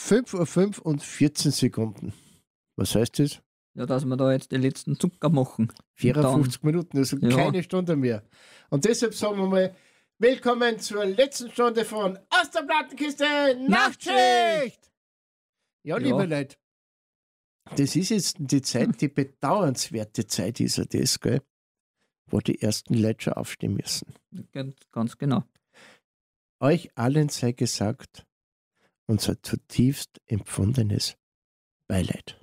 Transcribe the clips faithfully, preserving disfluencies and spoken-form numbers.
fünf Uhr fünf und vierzehn Sekunden. Was heißt das? Ja, dass wir da jetzt die letzten Zucker machen. vierundfünfzig Minuten, also ja. keine Stunde mehr. Und deshalb sagen wir mal, willkommen zur letzten Stunde von Aus der Plattenkiste Nachtschicht! Ja, liebe Ja. Leute, das ist jetzt die Zeit, die bedauernswerte Zeit ist ja das, gell? Wo die ersten Leute schon aufstehen müssen. Ganz, ganz genau. Euch allen sei gesagt, unser zutiefst empfundenes Beileid.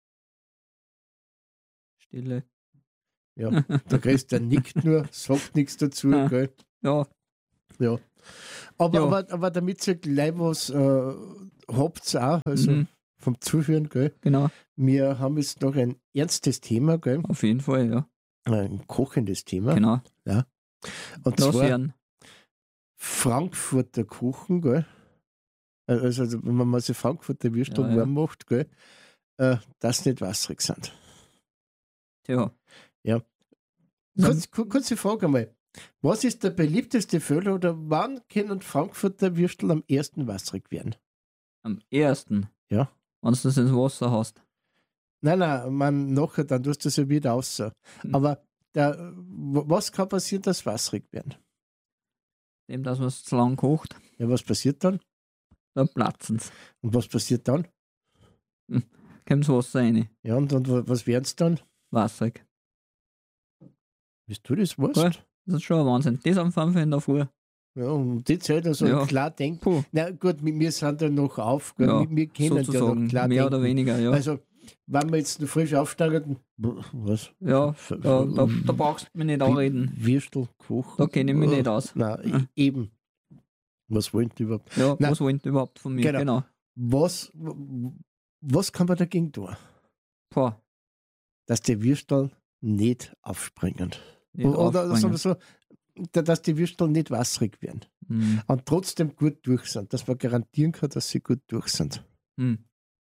Stille. Ja, der Christian nickt nur, sagt nichts dazu, Ja. gell? Ja, Ja. Aber, Ja. aber, aber damit ihr gleich was äh, habt, auch, also Mhm. vom Zuhören, gell? genau. Wir haben jetzt noch ein ernstes Thema, gell? Auf jeden Fall, ja. Ein kochendes Thema. Genau. Und Lass zwar hören. Frankfurter Kuchen, gell? Also, also wenn man mal so Frankfurter Würstel Ja, ja. warm macht, gell? Äh, das nicht wasserig sind. Tja. Ja. Kurz, kur- kurze Frage einmal. Was ist der beliebteste Fehler oder wann können Frankfurter Würstel am ersten wasserig werden? Am ersten. Ja. Wenn du das ins Wasser hast. Nein, nein, man nachher, dann tust du es ja wieder aus. Hm. Aber der, w- was kann passieren, dass wasserig werden? Dem, dass man es zu lang kocht, Ja, was passiert dann? dann platzen sie. Und was passiert dann? Kommt das Wasser rein. Ja, und, und wa- was werden es dann? Wasserig. Bist du das weißt? Cool. Das ist schon ein Wahnsinn. Das am fünf in der Früh. Ja, um die Zeit also Ja. klar denken. Puh. Na gut, wir, wir sind ja noch auf, gell? Ja, wir, wir können ja sozusagen. noch klar Mehr denken. oder weniger, ja. Also, wenn wir jetzt noch frisch aufsteigen, was? ja, F- da, f- da, da brauchst du mich nicht anreden. Würstel, Kuchen. Da kenne ich mich nicht aus. Nein, e- eben. Was wollen die überhaupt? Ja, Nein. was wollen die überhaupt von mir? Genau. Genau. Was, w- was kann man dagegen tun? Boah, Dass die Würstel nicht aufspringen. nicht Oder sagen aufspringen. wir so, da- dass die Würstel nicht wasserig werden. Hm. Und trotzdem gut durch sind. Dass man garantieren kann, dass sie gut durch sind. Hm.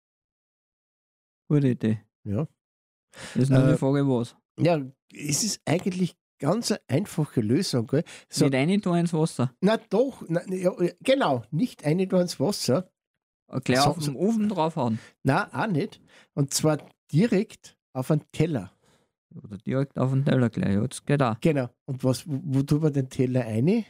Gute Idee. Ja. Das ist nur Äh, die Frage, was. Ja, es ist eigentlich ganz eine einfache Lösung. Gell? So, Nicht rein tun ins Wasser. na doch, na, ja, genau, nicht eine da ins Wasser. Gleich So- auf dem Ofen draufhauen. Na, auch nicht. Und zwar direkt auf einen Teller. Oder direkt auf den Teller gleich. Ja, das geht auch. Genau. Und was, wo, wo tun wir den Teller rein?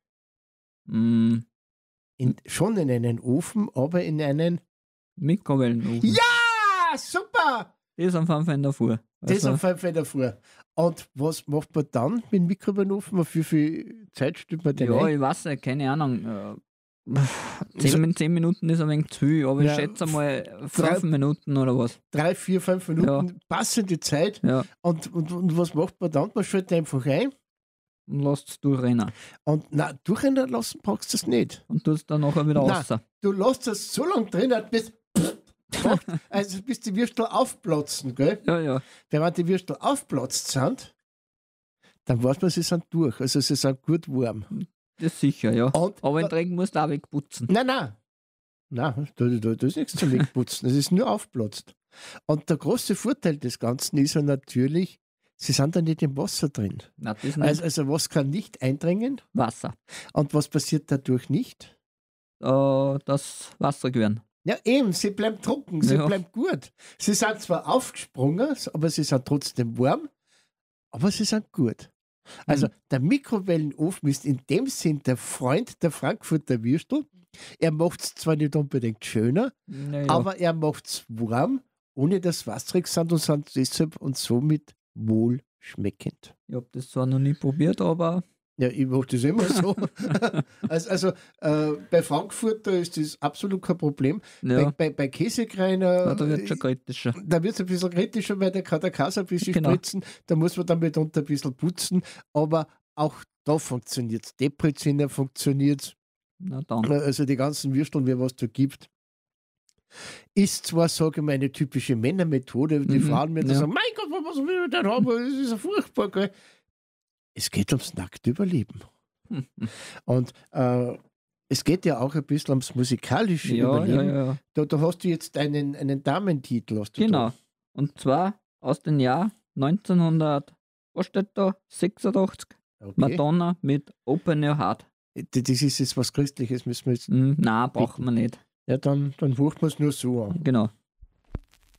Hm. In, schon in einen Ofen, aber in einen. Mikrowellenofen. Ja, super! Das ist am fünf in der Früh. Das ist Also, auf jeden Fall davor. Und was macht man dann mit dem Mikrowellenofen? Auf wie viel Zeit stellt man den ja, ein? ich weiß nicht, keine Ahnung. Äh, So- zehn, Min- zehn Minuten ist ein wenig zu viel, aber Ja, ich schätze mal drei- fünf Minuten oder was. Drei, vier, fünf Minuten, passende Zeit. Ja, Und, und, und was macht man dann? Man schaltet einfach ein. und lasst es durchrennen. Und na, durcheinander lassen brauchst du es nicht. Und tust dann nachher wieder Nein. raus. Du lässt es so lange drin, bis, macht, also bis die Würstel aufplatzen. Gell? Ja, ja. Wenn die Würstel aufplatzt sind, dann weiß man, sie sind durch. Also sie sind gut warm. Das ist sicher, ja. Und, Aber den Dreck musst du auch wegputzen. nein, nein. Nein, da, da, da ist nichts zum Wegputzen. Es ist nur aufplatzt. Und der große Vorteil des Ganzen ist ja natürlich, sie sind da nicht im Wasser drin. Nein, das ist nicht Also, also was kann nicht eindringen? Wasser. Und was passiert dadurch nicht? Äh, das Wasser geworden. Ja, eben, sie bleiben trocken, sie Ja. bleiben gut. Sie sind zwar aufgesprungen, aber sie sind trotzdem warm, aber sie sind gut. Also Mhm. der Mikrowellenofen ist in dem Sinn der Freund der Frankfurter Würstel. Er macht es zwar nicht unbedingt schöner, Naja. aber er macht es warm, ohne dass wasserig sind und sind deshalb und somit wohlschmeckend. Ich habe das zwar noch nie probiert, aber Ja, ich mache das immer so. also also äh, bei Frankfurter ist das absolut kein Problem. ja, Bei, bei, bei Käsekreiner, ja, da wird es schon kritischer. da wird es ein bisschen kritischer, weil der kann der Käse ein bisschen Genau. spritzen. Da muss man dann mitunter ein bisschen putzen. Aber auch da funktioniert es. Depreziner funktioniert Na dann. Also die ganzen Würsteln, wie was da gibt. Ist zwar, sage ich mal, eine typische Männermethode. Die Mhm, Frauen werden ja. sagen, mein Gott, was will ich denn haben? Das ist ja furchtbar. Gell? Es geht ums nackte Überleben. Hm, hm. Und äh, es geht ja auch ein bisschen ums musikalische Ja, ja, Überleben. ja. Da, da hast du jetzt einen, einen Damentitel. Hast du Genau. Da. Und zwar aus dem Jahr neunzehnhundert, was steht da? sechsundachtzig. Okay. Madonna mit Open Your Heart. D- Das ist jetzt was Christliches, müssen wir jetzt. Hm, nein, braucht man nicht. Ja, dann, dann wucht man es nur so an. Genau.